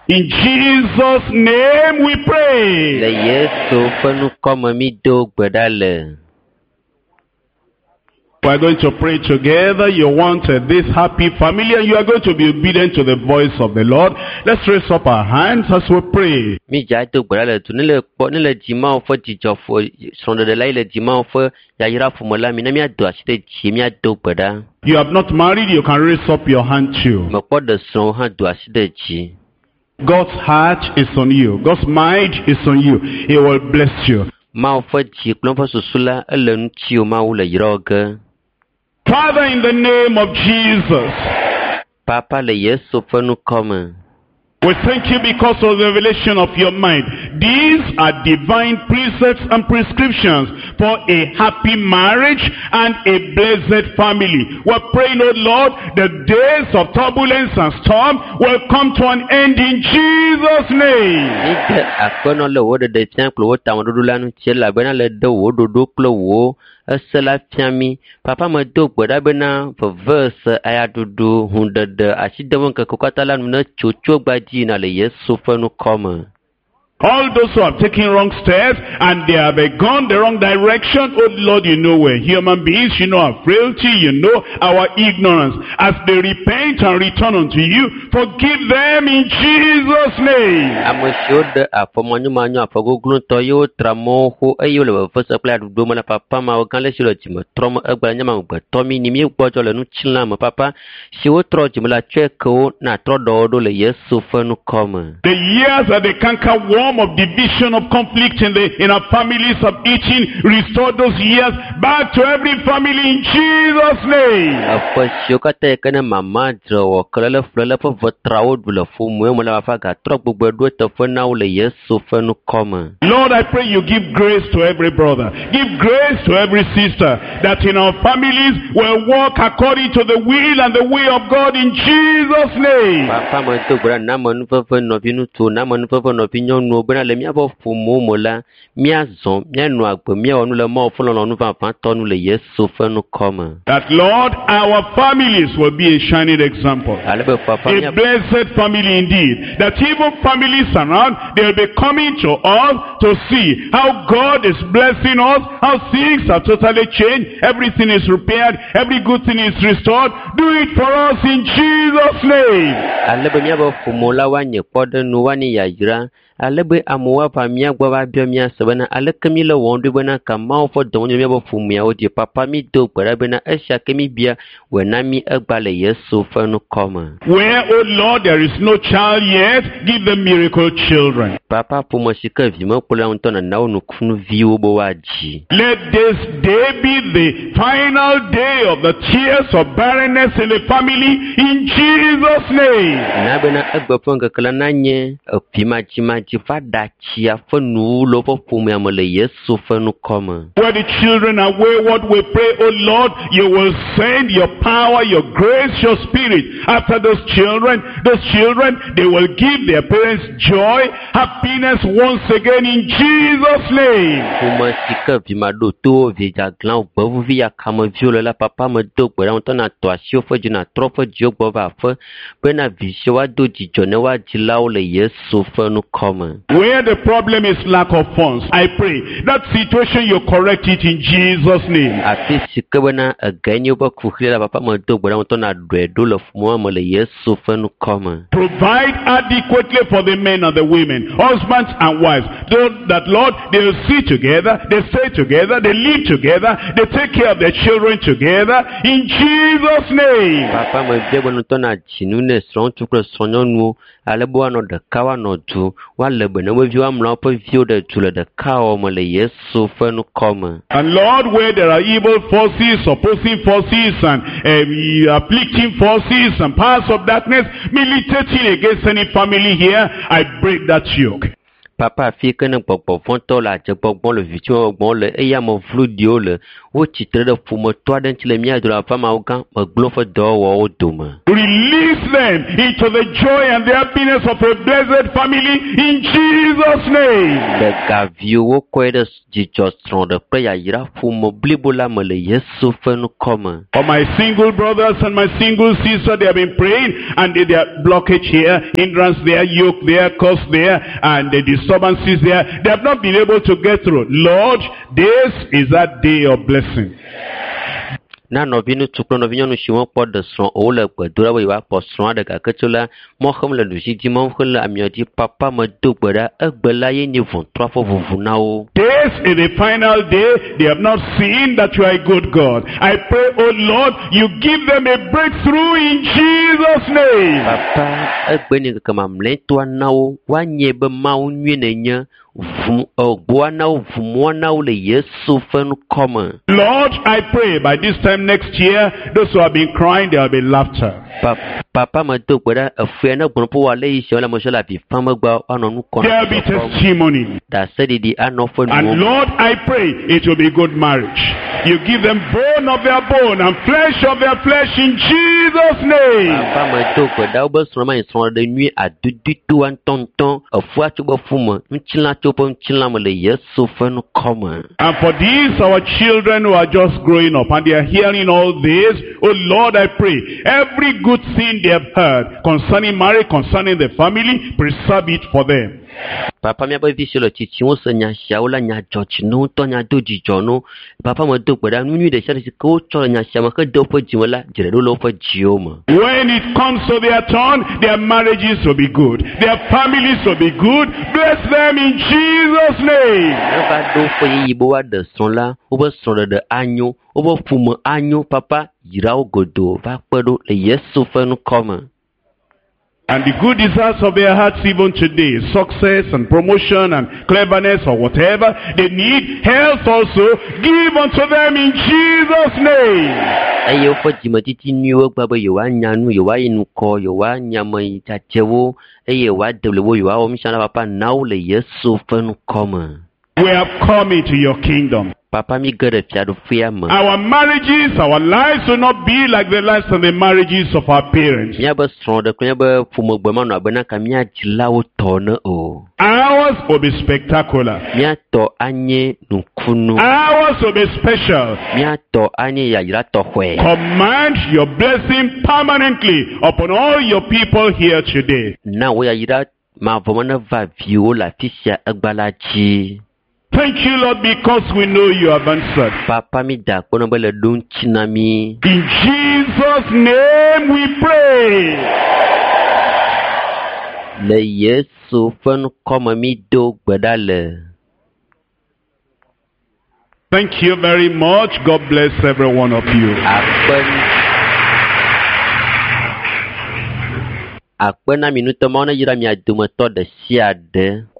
In Jesus' name we pray. Le Yesu fenu comme mi do gbedale. We are going to pray together. You want this happy family and you are going to be obedient to the voice of the Lord. Let's raise up our hands as we pray. Mi ja do gbedale tu nile jima ofo jijo fo sonde de lai le jima ofo ya yira fo mola mi na mi ado asite ji mi ado gbeda. You have not married, you can raise up your hand too. Mo po de son han do asite ji. God's heart is on you. God's mind is on you. He will bless you. Ma ofo ji klon fo susula ele nti o ma wo le yira oge. Father, in the name of Jesus, Papa, le Yesu fenu comme. we thank you because of the revelation of your mind. These are divine precepts and prescriptions for a happy marriage and a blessed family. We're praying, oh Lord, the days of turbulence and storm will come to an end in Jesus' name. Asala fiami papa me do gboda bena for verse ayadudu hundede asidewon ke kokatala na chocho gbaji na le Yesu fenu come. All those who have taken wrong steps and they have gone the wrong direction, oh Lord, you know we're human beings, you know our frailty, you know our ignorance. As they repent and return unto you, forgive them in Jesus' name. Amashode apomanyu manyu apogoglun toyo tramo ho ayo le first apply do mana papa ma oganle silo jimo tromo egbanya ma gbe tomi ni mi gbojo le nu chinla ma papa si wo tro jimo la cheko na tro do le Yesu fenu come. The years that the canker worm of division, of conflict in our families, of eating, restore those years back to every family in Jesus' name. Lord, I pray you give grace to every brother, give grace to every sister, that in our families will walk according to the will and the way of God in Jesus' name. That Lord, our families will be a shining example, a blessed family indeed. That even families around, they will be coming to us to see how God is blessing us, how things have totally changed, everything is repaired, every good thing is restored. Do it for us in Jesus' name. Alebe amowa pa mia gba ba bia mia sebana alekemi le wondu bena kama fo donyo mia bo fumia odi papa mi do gbara bena esha kemi bia we na mi egba le Yesu fenu come. Where, oh Lord, there is no child yet, give them miracle children. Papa po mo sika vi mo pola ontona na onu kunu vi obo waji. Let this day be the final day of the tears of barrenness in the family in Jesus' name. Na bena egba ponga kala nanye opima chima where the children are wayward, we pray, oh Lord, you will send your power, your grace, your spirit after those children. Those children, they will give their parents joy, happiness once again in Jesus' name. Where the problem is lack of funds, I pray that situation you correct it in Jesus' name. Provide adequately for the men and the women, husbands and wives. That Lord, they will see together, they stay together, they live together, they take care of their children together in Jesus' name. And Lord, where there are evil forces, opposing forces, and afflicting forces, and powers of darkness militating against any family here, I break that yoke. Papa fi kene pokpo fonto la je pokpo le vitu ogbon le eya mo flu dio le wo tsitre ɖe ƒometɔ aɖe ŋuti le mía dome aƒe mawo gã megblɔ ƒe dɔwɔwɔwo dome. Release them into the joy and the happiness of a blessed family in Jesus' name. Le gaviwo kɔe ɖe dzidzɔ srɔ̃ɖe kple yayra ƒome blibo la me le Yesu ƒe nukɔme. For my single brothers and my single sisters, they have been praying and they are blockage here, hindrance there, yoke there, curse there, and the disturbances there. They have not been able to get through. Lord, this is that day of blessing. Na nɔvi ŋutsu kple nɔvi nyɔnu siwo kpɔ ɖe srɔ̃ o le gbedoɖa be yewoakpɔ srɔ̃a ɖe gake tso la mɔ xem le ɖusi dzi mɔ xem le amiɔ dzi papa me do gbe ɖa egbe la ye nye vɔ̃trɔ afɔ vuvu na wo. This is the final day. They have not seen that you are a good God. I pray, oh Lord, you give them a breakthrough in Jesus' name. Papa egbe ne keke mamlɛtɔa na wo woanye be Mawu nyuie nenye gboa na wo vumua na wo le Yesu ƒe nukɔme. Lord, I pray by this time next year, those who have been crying, there will be laughter. Papa me do gbe ɖa efia ne gbɔna po wale yi se le me se le avi fam megba anɔ nu kɔ. There will be testimony. Da se ɖiɖi anɔ ƒe And nuwo. Lord, I pray it will be good marriage. You give them bone of their bone and flesh of their flesh in Jesus' name. Papa me do gbe ɖa wobe srɔ̃ ma yi srɔ̃ ɖe nyui adudutua ŋutɔŋutɔ efua tso be fume ŋutsila tso ƒe ŋutsila me le Yesu ƒe nukɔme. And for these, our children who are just growing up and they are hearing all this, oh Lord, I pray, every good thing they have heard concerning marriage, concerning the family, preserve it for them. Papa miabe vi siwo le tsitsiwo se nya siawo la nya dzɔdzinu ŋutɔ nya do dzidzɔ no. Papa me do gbe ɖa nu nyui ɖe sia ɖe si ke wotsɔ le nya sia me xe de woƒe dzime la dzreɖo le woƒe dziwo me. When it comes to their turn, their marriages will be good. Their families will be good. Bless them in Jesus' name. Eva ɖo woƒe yiyi be woaɖe srɔ̃ la, woƒe srɔ̃ɖeɖe anyo, woƒe ƒome anyo. Papa yra wo godoo va kpe ɖo le Yesu ƒe nukɔme. And the good desires of their hearts even today, success and promotion and cleverness or whatever they need, health also, give unto them in Jesus' name. Eye woƒe dzimetiti nyuiwo gba be yewoanya nu, yewoayi nukɔ, yewoanya me dzadzewo, eye yewoaɖe le wo, yewoawɔ misia na papa na wo le Yesu ƒe nukɔme. We have come into your kingdom. Papa mi ge ɖe fiaɖoƒea me. Our marriages, our lives will not be like the lives and the marriages of our parents. Miabe srɔ̃ɖe kple miabe ƒomegbema nɔ abe na ka mia dzilawo tɔ ne o. Ours will be spectacular. Miatɔ anye nukunu. Ours will be special. Miatɔ anye yayra tɔxɔe. Command your blessing permanently upon all your people here today. Na wo yayra mavɔme ne va viwo le afi sia egba la dzi. Thank you, Lord, because we know you have answered. Papa mi da akpɔ ne be le ɖo ŋuti na mi. In Jesus' name we pray. Le Yesu ƒe nukɔme mi do gbe ɖa le. Thank you very much. God bless every one of you. Akpe na mi nutɔmawo ne yra mia dometɔ ɖe sia ɖe.